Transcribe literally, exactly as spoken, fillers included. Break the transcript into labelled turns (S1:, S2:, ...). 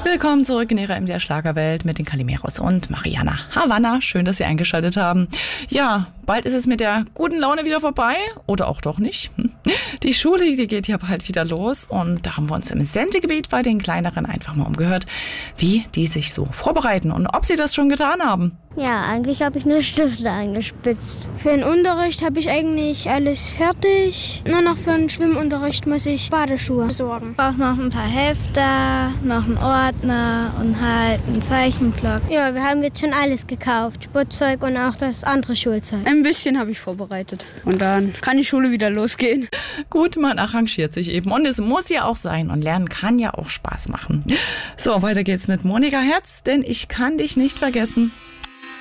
S1: Willkommen zurück in Ihrer M D R Schlagerwelt mit den Calimeros und Mariana Havanna. Schön, dass Sie eingeschaltet haben. Ja, bald ist es mit der guten Laune wieder vorbei oder auch doch nicht. Die Schule, die geht ja bald wieder los und da haben wir uns im Sendegebiet bei den Kleineren einfach mal umgehört, wie die sich so vorbereiten und ob sie das schon getan haben.
S2: Ja, eigentlich habe ich nur Stifte angespitzt.
S3: Für den Unterricht habe ich eigentlich alles fertig. Nur noch für den Schwimmunterricht muss ich Badeschuhe besorgen.
S4: Ich brauche noch ein paar Hefter, noch einen Ordner und halt einen Zeichenblock.
S2: Ja, wir haben jetzt schon alles gekauft. Sportzeug und auch das andere Schulzeug.
S5: Ein bisschen habe ich vorbereitet. Und dann kann die Schule wieder losgehen.
S1: Gut, man arrangiert sich eben. Und es muss ja auch sein. Und Lernen kann ja auch Spaß machen. So, weiter geht's mit Monika Herz, denn ich kann dich nicht vergessen.